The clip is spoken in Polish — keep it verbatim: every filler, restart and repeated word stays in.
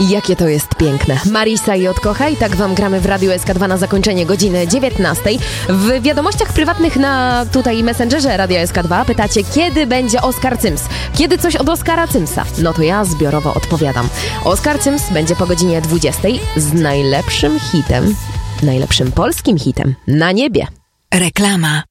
Jakie to jest piękne. Marisa i Odkocha i tak wam gramy w Radiu S K dwa na zakończenie godziny dziewiętnastej. W wiadomościach prywatnych na tutaj Messengerze Radia S K dwa pytacie, kiedy będzie Oskar Cyms? Kiedy coś od Oskara Cymsa? No to ja zbiorowo odpowiadam. Oskar Cyms będzie po godzinie dwudziestej z najlepszym hitem, najlepszym polskim hitem na niebie. Reklama.